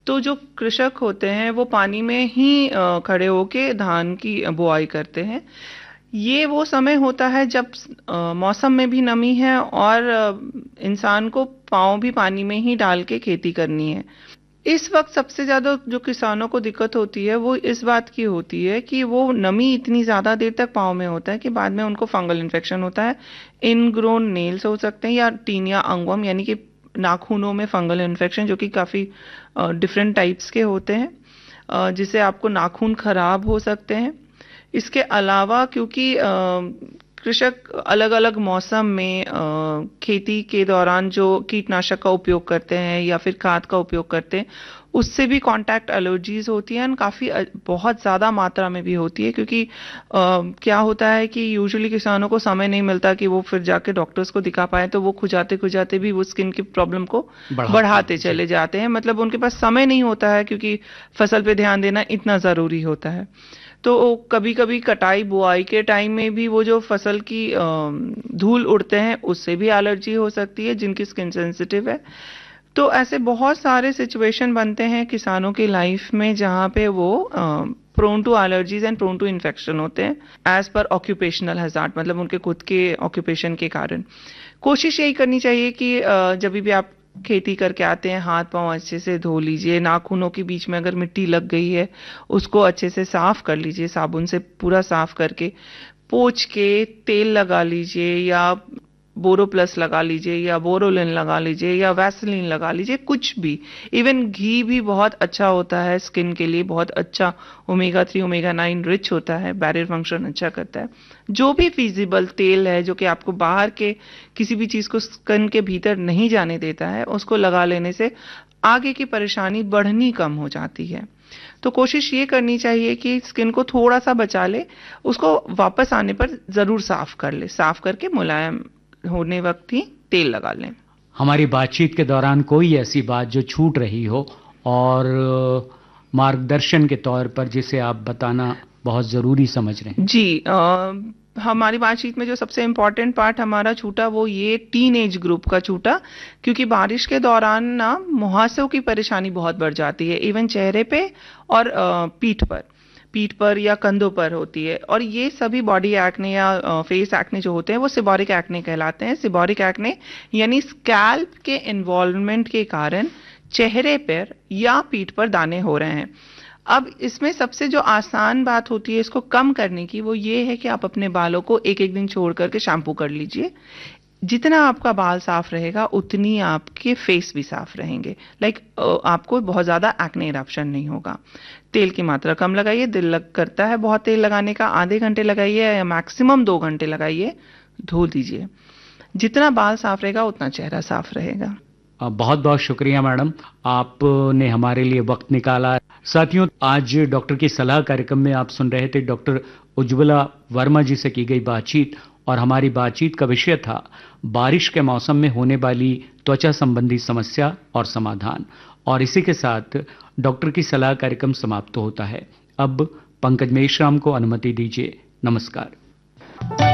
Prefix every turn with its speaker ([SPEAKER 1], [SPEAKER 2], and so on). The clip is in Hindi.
[SPEAKER 1] तो जो कृषक होते हैं वो पानी में ही खड़े होके धान की बुआई करते हैं। ये वो समय होता है जब मौसम में भी नमी है और इंसान को पाँव भी पानी में ही डाल के खेती करनी है। इस वक्त सबसे ज्यादा जो किसानों को दिक्कत होती है वो इस बात की होती है कि वो नमी इतनी ज्यादा देर तक पाँव में होता है कि बाद में उनको फंगल इन्फेक्शन होता है। इनग्रोन नेल्स हो सकते हैं या टीनिया अंगवम यानी कि नाखूनों में फंगल इन्फेक्शन, जो कि काफी डिफरेंट टाइप्स के होते हैं, जिससे आपको नाखून खराब हो सकते हैं। इसके अलावा क्योंकि कृषक अलग अलग मौसम में खेती के दौरान जो कीटनाशक का उपयोग करते हैं या फिर खाद का उपयोग करते हैं, उससे भी कांटेक्ट एलर्जीज होती हैं, काफी बहुत ज्यादा मात्रा में भी होती है। क्योंकि क्या होता है कि यूजुअली किसानों को समय नहीं मिलता कि वो फिर जाके डॉक्टर्स को दिखा पाए, तो वो खुजाते खुजाते भी वो स्किन की प्रॉब्लम को बढ़ाते चले जाते हैं। मतलब उनके पास समय नहीं होता है क्योंकि फसल पे ध्यान देना इतना जरूरी होता है। तो कभी कभी कटाई बुआई के टाइम में भी वो जो फसल की धूल उड़ते हैं उससे भी एलर्जी हो सकती है जिनकी स्किन सेंसिटिव है। तो ऐसे बहुत सारे सिचुएशन बनते हैं किसानों की लाइफ में जहाँ पे वो prone to allergies and prone to infection होते हैं एज पर ऑक्यूपेशनल हैजार्ड, मतलब उनके खुद के ऑक्यूपेशन के कारण। कोशिश यही करनी चाहिए कि जब भी आप खेती करके आते हैं हाथ पांव अच्छे से धो लीजिए। नाखूनों के बीच में अगर मिट्टी लग गई है उसको अच्छे से साफ कर लीजिए, साबुन से पूरा साफ करके पोंछ के तेल लगा लीजिए या बोरो प्लस लगा लीजिए या बोरोलिन लगा लीजिए या वैसलीन लगा लीजिए, कुछ भी। इवन घी भी बहुत अच्छा होता है स्किन के लिए, बहुत अच्छा ओमेगा 3 ओमेगा 9 रिच होता है, बैरियर फंक्शन अच्छा करता है। जो भी फिजिबल तेल है जो कि आपको बाहर के किसी भी चीज को स्किन के भीतर नहीं जाने देता है, उसको लगा लेने से आगे की परेशानी बढ़नी कम हो जाती है। तो कोशिश ये करनी चाहिए कि स्किन को थोड़ा सा बचा ले, उसको वापस आने पर जरूर साफ कर ले, साफ करके मुलायम होने वक्त ही तेल लगा लें।
[SPEAKER 2] हमारी बातचीत के दौरान कोई ऐसी बात जो छूट रही हो और मार्गदर्शन के तौर पर जिसे आप बताना बहुत जरूरी समझ रहे हैं?
[SPEAKER 1] जी, हमारी बातचीत में जो सबसे इम्पोर्टेंट पार्ट हमारा छूटा वो ये टीन एज ग्रुप का छूटा, क्योंकि बारिश के दौरान ना मुहासों की परेशानी बहुत बढ़ जाती है, इवन चेहरे पे और पीठ पर या कंधों पर होती है। और ये सभी बॉडी एक्ने या फेस एक्ने जो होते हैं वो सिबोरिक एक्ने कहलाते हैं। सिबोरिक एक्ने यानी स्कैल्प के इन्वॉल्वमेंट के कारण चेहरे पर या पीठ पर दाने हो रहे हैं। अब इसमें सबसे जो आसान बात होती है इसको कम करने की, वो ये है कि आप अपने बालों को एक एक दिन छोड़ करके शैम्पू कर लीजिए। जितना आपका बाल साफ रहेगा उतनी आपके फेस भी साफ रहेंगे। आपको बहुत ज्यादा एक्ने इरप्शन नहीं होगा। तेल की मात्रा कम लगाइए, दिल करता है बहुत तेल लगाने का, आधे घंटे लगाइए या मैक्सिमम 2 घंटे लगाइए, धो दीजिए। जितना बाल साफ रहेगा उतना चेहरा साफ रहेगा।
[SPEAKER 2] बहुत बहुत शुक्रिया मैडम, आपने हमारे लिए वक्त निकाला। साथियों, आज डॉक्टर की सलाह कार्यक्रम में आप सुन रहे थे डॉक्टर उज्ज्वला वर्मा जी से की गई बातचीत, और हमारी बातचीत का विषय था बारिश के मौसम में होने वाली त्वचा संबंधी समस्या और समाधान। और इसी के साथ डॉक्टर की सलाह कार्यक्रम समाप्त होता है। अब पंकज मेश्राम को अनुमति दीजिए। नमस्कार।